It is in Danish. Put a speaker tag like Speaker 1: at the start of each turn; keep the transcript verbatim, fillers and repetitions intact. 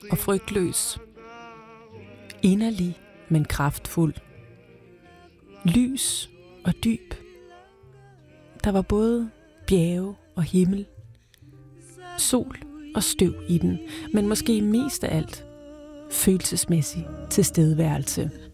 Speaker 1: og frygtløs. Inderlig, men kraftfuld. Lys og dyb. Der var både bjerge og himmel. Sol og støv i den, men måske mest af alt følelsesmæssig tilstedeværelse.